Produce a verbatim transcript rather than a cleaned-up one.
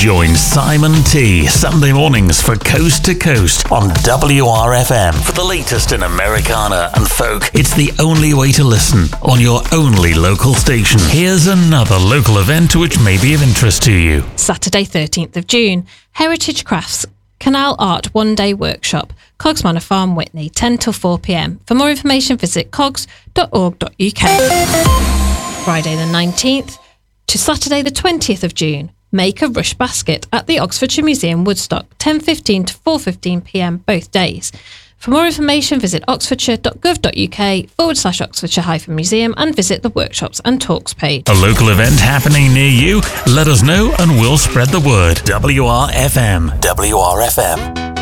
Join Simon T Sunday mornings for Coast to Coast on W R F M for the latest in Americana and folk. It's the only way to listen on your only local station. Here's another local event which may be of interest to you. Saturday thirteenth of June, Heritage Crafts Canal Art One Day Workshop, Cogs Manor Farm, Witney, ten till four p.m. For more information, visit cogs dot org dot u k. Friday the nineteenth to Saturday the twentieth of June, Make a Rush Basket at the Oxfordshire Museum, Woodstock, ten fifteen to four fifteen p.m. both days. For more information, visit oxfordshire dot gov dot u k forward slash Oxfordshire hyphen museum and visit the workshops and talks page. A local event happening near you? Let us know and we'll spread the word. W R F M. W R F M.